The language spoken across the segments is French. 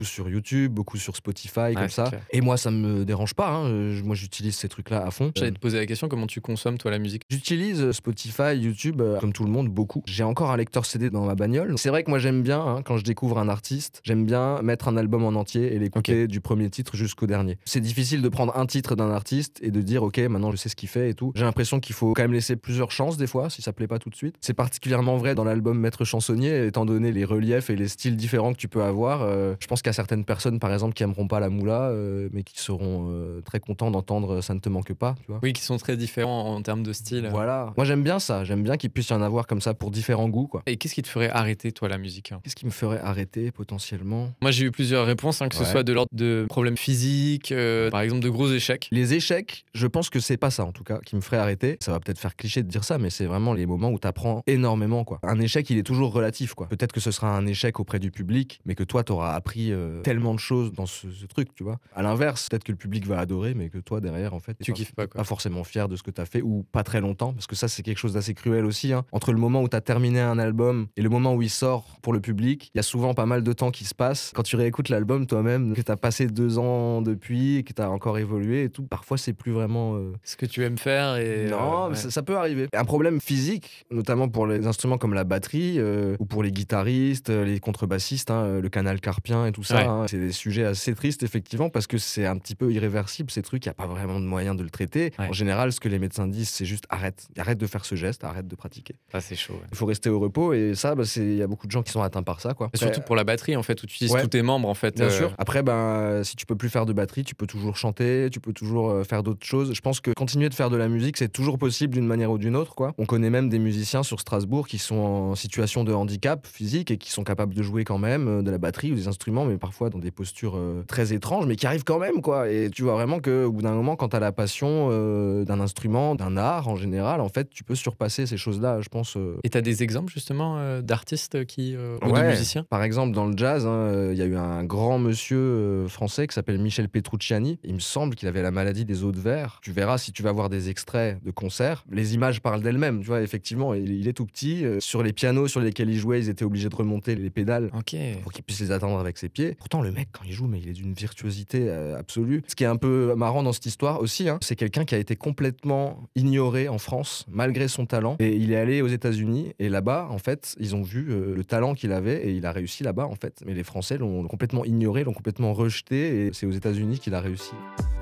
sur YouTube, beaucoup sur Spotify, comme ça. Clair. Et moi, ça me dérange pas, hein. Moi, j'utilise ces trucs-là à fond. J'allais te poser la question, comment tu consommes, toi, la musique? J'utilise Spotify, YouTube, comme tout le monde, beaucoup. J'ai encore un lecteur CD dans ma bagnole. C'est vrai que moi, j'aime bien, hein, quand je découvre un artiste, j'aime bien mettre un album en entier et l'écouter du premier titre jusqu'au dernier. C'est difficile de prendre un titre d'un artiste et de dire, ok, maintenant je sais ce qu'il fait et tout. J'ai l'impression qu'il faut quand même laisser plusieurs chances des fois, si ça plaît pas tout de suite. C'est particulièrement vrai dans l'album Maître Chansonnier, étant donné les reliefs et les styles différents que tu peux avoir. Je pense qu'il y a certaines personnes, par exemple, qui aimeront pas la moula, mais qui seront très contents d'entendre Ça ne te manque pas, tu vois. Oui, qui sont très différents en termes de style. Voilà. Moi, j'aime bien ça. J'aime bien qu'il puisse y en avoir comme ça pour différents goûts, quoi. Et qu'est-ce qui te ferait arrêter, toi, la musique? Qu'est-ce qui me ferait arrêter potentiellement? Moi, j'ai eu plusieurs réponses, hein, que ce soit de l'ordre de problèmes physiques, par exemple de gros échecs. Les échecs, je pense que c'est pas ça en tout cas qui me ferait arrêter. Ça va peut-être faire cliché de dire ça, mais c'est vraiment les moments où t'apprends énormément, quoi. Un échec, il est toujours relatif, quoi. Peut-être que ce sera un échec auprès du public, mais que toi, t'auras appris tellement de choses dans ce truc, tu vois. À l'inverse, peut-être que le public va adorer, mais que toi, derrière, en fait, Tu kiffes pas, quoi. pas forcément fier de ce que t'as fait, ou pas très longtemps, parce que ça, c'est quelque chose d'assez cruel aussi, hein. Entre le moment où t'as terminé un album et le moment où il sort pour le public, il y a souvent pas mal de temps qui se passe. Quand tu réécoutes l'album toi-même, que t'as passé 2 ans depuis, que t'as encore évolué et tout, parfois c'est plus vraiment Ce que tu aimes faire et... non, mais ça peut arriver. Un problème physique, notamment pour les instruments comme la batterie, ou pour les guitaristes, les contrebassistes, hein, le canal carpien et tout ça, hein. C'est des sujets assez tristes, effectivement, parce que c'est un petit peu irréversible, ces trucs, il n'y a pas vraiment de moyen de le traiter. En général, ce que les médecins disent, c'est juste arrête de faire ce geste, arrête de pratiquer. Ah, c'est chaud. Il faut rester au repos, et ça, il y a beaucoup de gens qui sont atteints par ça, quoi. Et surtout pour la batterie, en fait, où tu utilises tous tes membres, en fait. Bien sûr. Après, si tu peux plus faire de batterie, tu peux toujours chanter, tu peux toujours faire d'autres choses. Je pense que continuer de faire de la musique, c'est toujours possible d'une manière ou d'une autre, quoi. On connaît même des musiciens sur Strasbourg qui sont en situation de handicap physique et qui sont capables de jouer quand même de la batterie ou des instruments, mais parfois dans des postures très étranges, mais qui arrivent quand même, quoi. Et tu vois vraiment qu'au bout d'un moment, quand t'as la passion d'un instrument, d'un art en général, en fait, tu peux surpasser ces choses-là, je pense. Et t'as des exemples, justement, d'artistes qui... ou de musiciens? Par exemple, dans le jazz, il y a eu un grand monsieur français qui s'appelle Michel Petrucciani. Il me semble qu'il avait la maladie des os de verre. Tu verras si tu vas voir des extraits de concerts, les images parlent d'elles-mêmes, tu vois, effectivement, il est tout petit. Sur les pianos sur lesquels il jouait, ils étaient obligés de remonter les pédales pour qu'il puisse les atteindre avec ses pieds. Pourtant, le mec, quand il joue, mais il est d'une virtuosité absolue. Ce qui est un peu marrant dans cette histoire aussi, hein, c'est quelqu'un qui a été complètement ignoré en France, malgré son talent. Et il est allé aux États-Unis, et là-bas, en fait, ils ont vu le talent qu'il avait, et il a réussi là-bas, en fait. Mais les Français l'ont complètement ignoré, l'ont complètement rejeté, et c'est aux États-Unis qu'il a réussi.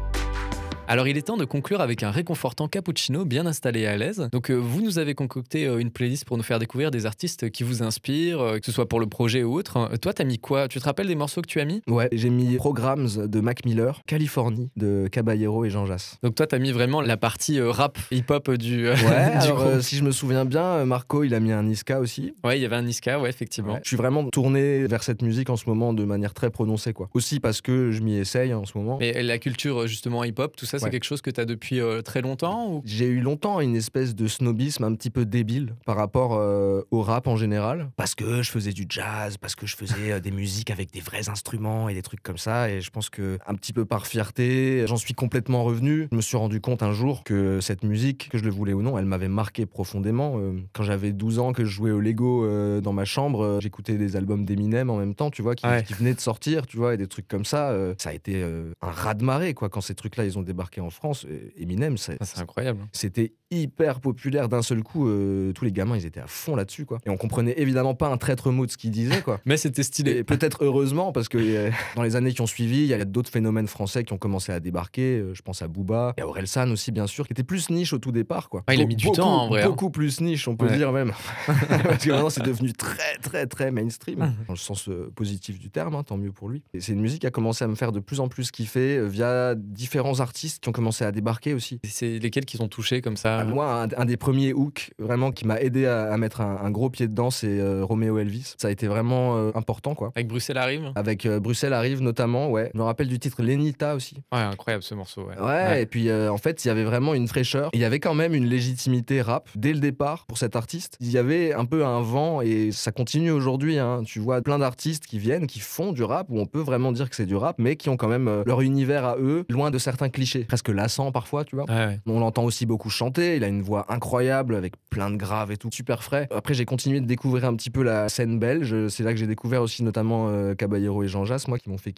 Alors il est temps de conclure avec un réconfortant cappuccino bien installé et à l'aise. Donc vous nous avez concocté une playlist pour nous faire découvrir des artistes qui vous inspirent, que ce soit pour le projet ou autre. Toi t'as mis quoi? Tu te rappelles des morceaux que tu as mis? Ouais, j'ai mis Programs de Mac Miller, Californie de Caballero et Jean Jass. Donc toi t'as mis vraiment la partie rap hip-hop du ouais, du alors groupe. si je me souviens bien, Marco il a mis un Niska aussi. Ouais, il y avait un Niska, ouais, effectivement. Ouais. Je suis vraiment tourné vers cette musique en ce moment de manière très prononcée, quoi. Aussi parce que je m'y essaye en ce moment. Mais la culture justement hip-hop, tout ça, c'est quelque chose que t'as depuis très longtemps ou... J'ai eu longtemps une espèce de snobisme un petit peu débile par rapport au rap en général. Parce que je faisais du jazz, parce que je faisais des musiques avec des vrais instruments et des trucs comme ça. Et je pense que, un petit peu par fierté, j'en suis complètement revenu. Je me suis rendu compte un jour que cette musique, que je le voulais ou non, elle m'avait marqué profondément. Quand j'avais 12 ans, que je jouais au Lego dans ma chambre, j'écoutais des albums d'Eminem en même temps, tu vois, qui venaient de sortir, tu vois, et des trucs comme ça. Ça a été un raz-de-marée, quoi, quand ces trucs-là, ils ont débarqué en France. Eminem, c'est incroyable. C'était hyper populaire d'un seul coup. Tous les gamins, ils étaient à fond là-dessus, quoi. Et on comprenait évidemment pas un traître mot de ce qu'il disait, quoi. Mais c'était stylé. Et peut-être heureusement, parce que dans les années qui ont suivi, il y a d'autres phénomènes français qui ont commencé à débarquer. Je pense à Booba, et à Orelsan aussi, bien sûr, qui était plus niche au tout départ, quoi. Il a mis du temps, en vrai. Beaucoup plus niche, on peut dire même. Parce que maintenant, c'est devenu très, très, très mainstream, dans le sens positif du terme, hein, tant mieux pour lui. Et c'est une musique qui a commencé à me faire de plus en plus kiffer via différents artistes qui ont commencé à débarquer aussi. C'est lesquels qui t'ont touché comme ça? Moi, un des premiers hooks vraiment qui m'a aidé à mettre un gros pied dedans, c'est Roméo Elvis. Ça a été vraiment important, quoi. Avec Bruxelles arrive? Avec Bruxelles arrive notamment, ouais. Je me rappelle du titre Lenita aussi. Ouais, incroyable ce morceau, ouais. Et puis en fait, il y avait vraiment une fraîcheur. Il y avait quand même une légitimité rap dès le départ pour cet artiste. Il y avait un peu un vent, et ça continue aujourd'hui, hein. Tu vois plein d'artistes qui viennent, qui font du rap, où on peut vraiment dire que c'est du rap, mais qui ont quand même leur univers à eux, loin de certains clichés. cliché, presque lassant parfois, tu vois. Ouais, ouais. On l'entend aussi beaucoup chanter, il a une voix incroyable avec plein de graves et tout, super frais. Après, j'ai continué de découvrir un petit peu la scène belge, c'est là que j'ai découvert aussi notamment Caballero et Jean Jass, moi, qui m'ont fait